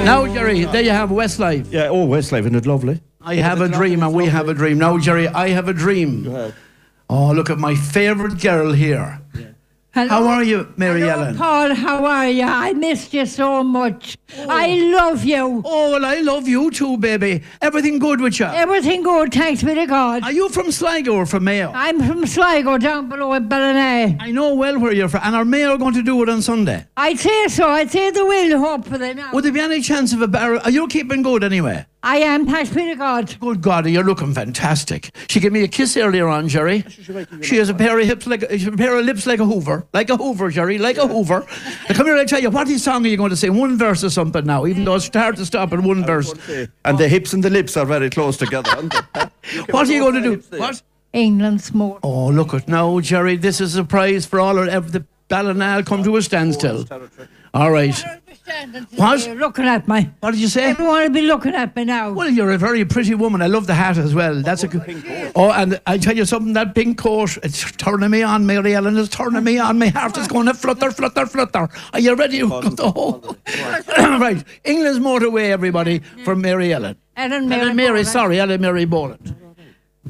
Now, Jerry, there you have Westlife. Yeah, oh, Westlife, isn't it lovely? I have a dream and we have a dream. Now, Jerry, I have a dream. Go ahead. Oh, look at my favourite girl here. Hello. How are you, Mary Hello, Ellen? Paul, how are you? I missed you so much. I love you. Oh, well, I love you too, baby. Everything good with you? Everything good, thanks be to God. Are you from Sligo or from Mayo? I'm from Sligo, down below at Ballina. I know well where you're from. And are Mayo going to do it on Sunday? I'd say so. I'd say they will, hopefully now. Would there be any chance of a barrel? Are you keeping good anyway? I am, thanks be to God. Good God, you're looking fantastic. She gave me a kiss earlier on, Jerry. She has a pair of hips like a pair of lips like a Hoover. Like a Hoover, Jerry, like a Hoover. Now, come here, I'll tell you, what song are you going to sing? One verse or something now, even though it's hard to stop at one verse. And the hips and the lips are very close together, aren't they? What are you going to do? What? England's more. Oh, look at now, Jerry. This is a prize for all of the Ballina come to a standstill. All right. What? You're looking at me. What did you say? Everyone will be looking at me now. Well, you're a very pretty woman. I love the hat as well. That's a good. Oh, and I tell you something. That pink coat, it's turning me on, Mary Ellen. It's turning me on. My heart is going to flutter, flutter, flutter. Are you ready? Oh. Right. England's motorway, everybody, from Mary Ellen. Ellen Ellen Mary, sorry, Ellen Mary Boland.